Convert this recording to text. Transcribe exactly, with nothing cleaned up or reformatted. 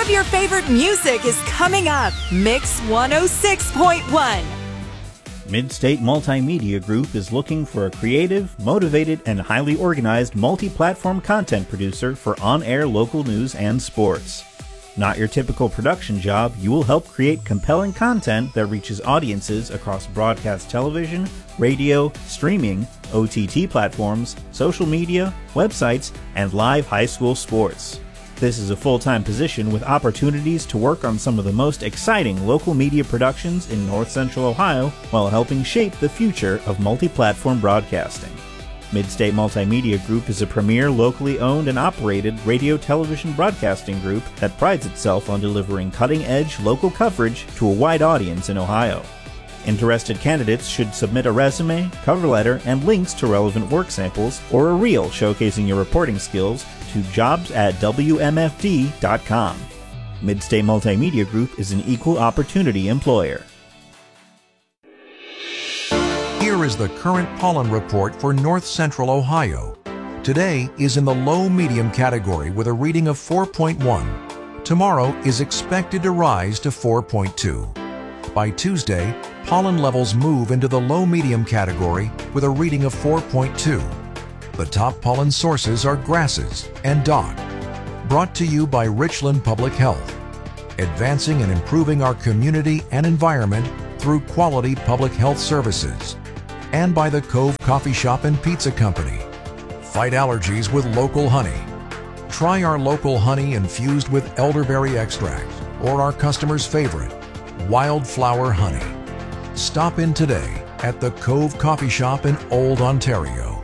of your favorite music is coming up. Mix one oh six point one. Midstate Multimedia Group is looking for a creative, motivated, and highly organized multi-platform content producer for on-air local news and sports. Not your typical production job, you will help create compelling content that reaches audiences across broadcast television, radio, streaming, O T T platforms, social media, websites, and live high school sports. This is a full-time position with opportunities to work on some of the most exciting local media productions in North Central Ohio while helping shape the future of multi-platform broadcasting. Midstate Multimedia Group is a premier locally owned and operated radio television broadcasting group that prides itself on delivering cutting-edge local coverage to a wide audience in Ohio. Interested candidates should submit a resume, cover letter, and links to relevant work samples or a reel showcasing your reporting skills to jobs at W M F D dot com. Midstate Multimedia Group is an equal opportunity employer. Here is the current pollen report for North Central Ohio. Today is in the low-medium category with a reading of four point one. Tomorrow is expected to rise to four point two. By Tuesday, pollen levels move into the low-medium category with a reading of four point two. The top pollen sources are grasses and dock. Brought to you by Richland Public Health, advancing and improving our community and environment through quality public health services. And by the Cove Coffee Shop and Pizza Company. Fight allergies with local honey. Try our local honey infused with elderberry extract or our customer's favorite, wildflower honey. Stop in today at the Cove Coffee Shop in Old Ontario.